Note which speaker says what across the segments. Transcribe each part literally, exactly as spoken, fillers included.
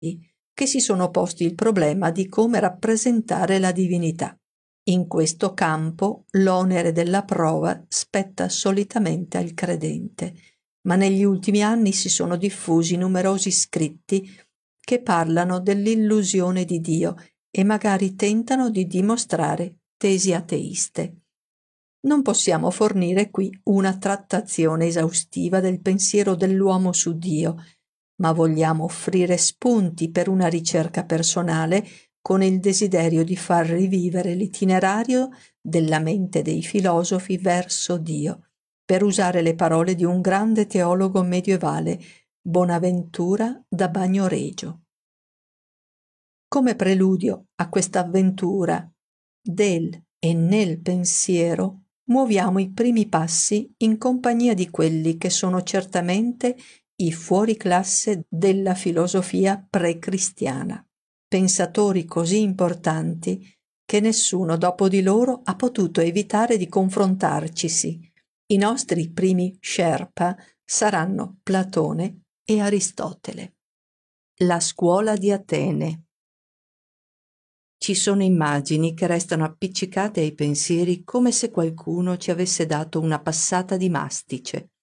Speaker 1: che si sono posti il problema di come rappresentare la divinità. In questo campo l'onere della prova spetta solitamente al credente, ma negli ultimi anni si sono diffusi numerosi scritti che parlano dell'illusione di Dio e magari tentano di dimostrare tesi ateiste. Non possiamo fornire qui una trattazione esaustiva del pensiero dell'uomo su Dio, ma vogliamo offrire spunti per una ricerca personale con il desiderio di far rivivere l'itinerario della mente dei filosofi verso Dio, per usare le parole di un grande teologo medievale, Bonaventura da Bagnoregio. Come preludio a questa avventura del e nel pensiero, muoviamo i primi passi in compagnia di quelli che sono certamente i fuoriclasse della filosofia pre-cristiana, pensatori così importanti che nessuno dopo di loro ha potuto evitare di confrontarcisi. I nostri primi Sherpa saranno Platone e Aristotele. La scuola di Atene. Ci sono immagini che restano appiccicate ai pensieri come se qualcuno ci avesse dato una passata di mastice.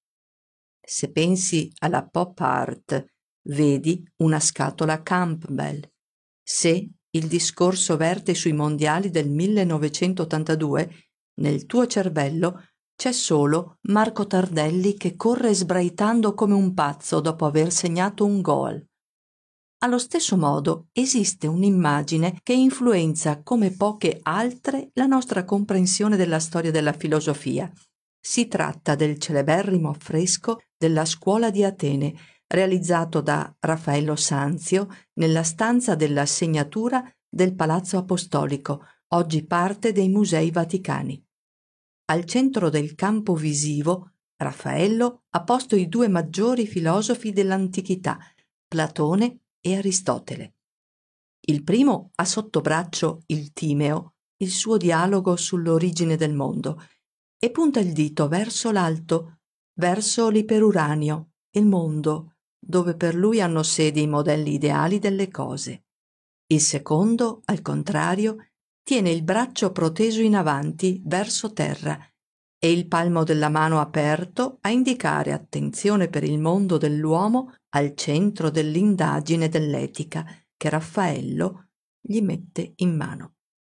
Speaker 1: Se pensi alla pop art, vedi una scatola Campbell. Se il discorso verte sui mondiali del millenovecentottantadue, nel tuo cervello c'è solo Marco Tardelli che corre sbraitando come un pazzo dopo aver segnato un gol. Allo stesso modo esiste un'immagine che influenza come poche altre la nostra comprensione della storia della filosofia. Si tratta del celeberrimo affresco della Scuola di Atene, realizzato da Raffaello Sanzio nella stanza della segnatura del Palazzo Apostolico, oggi parte dei Musei Vaticani. Al centro del campo visivo, Raffaello ha posto i due maggiori filosofi dell'antichità, Platone e Aristotele. Il primo ha sotto braccio il Timeo, il suo dialogo sull'origine del mondo, e punta il dito verso l'alto, verso l'iperuranio, il mondo, dove per lui hanno sede i modelli ideali delle cose. Il secondo, al contrario, tiene il braccio proteso in avanti verso terra e il palmo della mano aperto a indicare attenzione per il mondo dell'uomo al centro dell'indagine dell'etica che Raffaello gli mette in mano.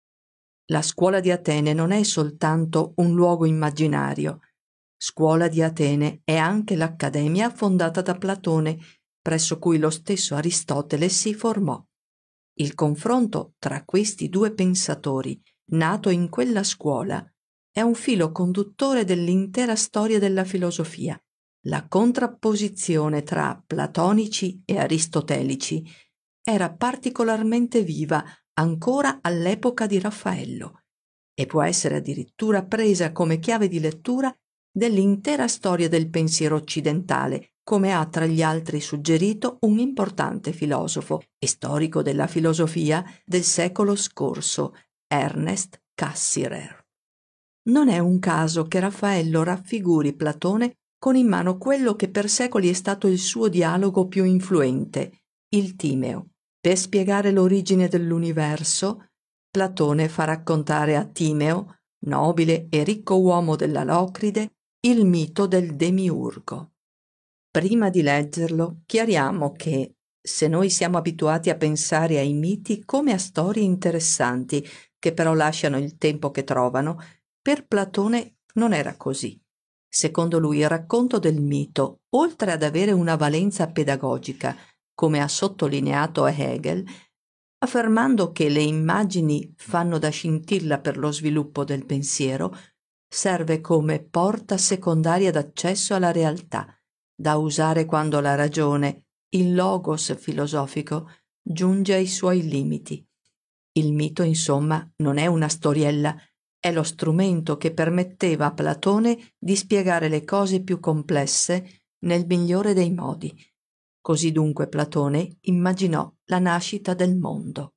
Speaker 1: La scuola di Atene non è soltanto un luogo immaginario. Scuola di Atene è anche l'accademia fondata da Platone, presso cui lo stesso Aristotele si formò. Il confronto tra questi due pensatori, nato in quella scuola, è un filo conduttore dell'intera storia della filosofia. La contrapposizione tra platonici e aristotelici era particolarmente viva ancora all'epoca di Raffaello e può essere addirittura presa come chiave di lettura dell'intera storia del pensiero occidentale, come ha tra gli altri suggerito un importante filosofo e storico della filosofia del secolo scorso, Ernest Cassirer. Non è un caso che Raffaello raffiguri Platone con in mano quello che per secoli è stato il suo dialogo più influente, il Timeo. Per spiegare l'origine dell'universo, Platone fa raccontare a Timeo, nobile e ricco uomo della Locride, il mito del demiurgo. Prima di leggerlo, chiariamo che, se noi siamo abituati a pensare ai miti come a storie interessanti, che però lasciano il tempo che trovano, per Platone non era così. Secondo lui il racconto del mito, oltre ad avere una valenza pedagogica, come ha sottolineato Hegel, affermando che le immagini fanno da scintilla per lo sviluppo del pensiero, serve come porta secondaria d'accesso alla realtà, da usare quando la ragione, il logos filosofico, giunge ai suoi limiti. Il mito, insomma, non è una storiella, è lo strumento che permetteva a Platone di spiegare le cose più complesse nel migliore dei modi. Così dunque Platone immaginò la nascita del mondo.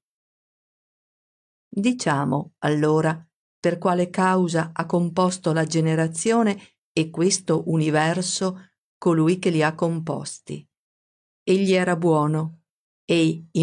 Speaker 1: Diciamo, allora, per quale causa ha composto la generazione e questo universo colui che li ha composti. Egli era buono, e